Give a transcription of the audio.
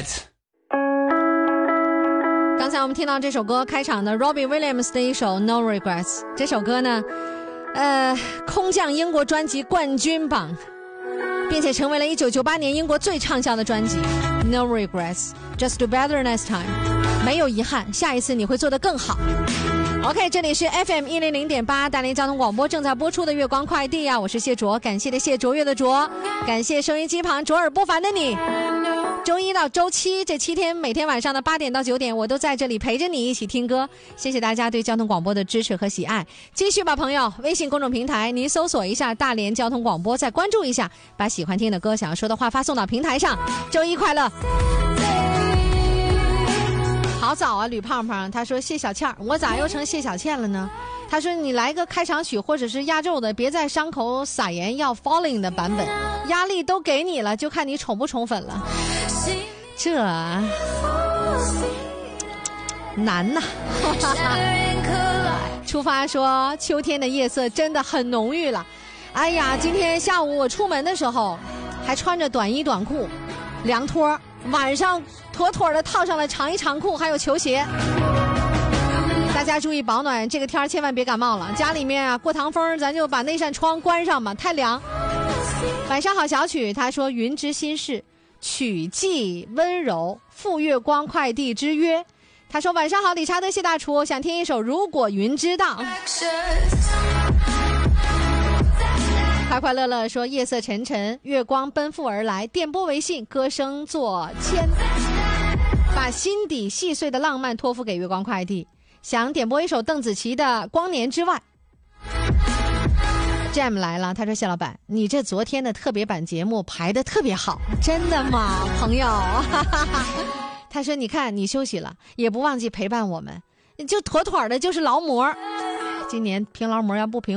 Regret。 刚才我们听到这首歌开场的 Robbie Williams 的一首 No Regrets， 这首歌呢空降英国专辑冠军榜，并且成为了1998年英国最畅销的专辑。 No Regrets Just do better next time， 没有遗憾，下一次你会做得更好。 OK， 这里是 FM 100.8大连交通广播正在播出的月光快递啊，我是谢卓，感谢的谢，卓越的卓，感谢收音机旁卓尔不凡的你。周一到周七这7天，每天晚上的8点到9点，我都在这里陪着你一起听歌。谢谢大家对交通广播的支持和喜爱。继续吧，朋友，微信公众平台您搜索一下大连交通广播，再关注一下，把喜欢听的歌、想要说的话发送到平台上。周一快乐！好早啊，吕胖胖，他说谢小倩，我咋又成谢小倩了呢？他说你来个开场曲或者是压轴的，别在伤口撒盐，要 Falling 的版本，压力都给你了，就看你宠不宠粉了。这难呐。出发说秋天的夜色真的很浓郁了。哎呀，今天下午我出门的时候还穿着短衣短裤凉拖，晚上妥妥的套上了长衣长裤还有球鞋。大家注意保暖，这个天千万别感冒了。家里面啊过堂风，咱就把那扇窗关上吧，太凉。晚上好小曲，他说云之心事，曲寄温柔，赴月光快递之约。他说晚上好理查德谢大厨，想听一首如果云知道。快快乐乐说夜色沉沉，月光奔赴而来，电波为信，歌声作牵，把心底细碎的浪漫托付给月光快递。想点播一首邓紫棋的《光年之外》。Jam 来了，他说谢老板，你这昨天的特别版节目排得特别好。真的吗，朋友？他说你看你休息了也不忘记陪伴我们，就妥妥的就是劳模。今年评劳模要不评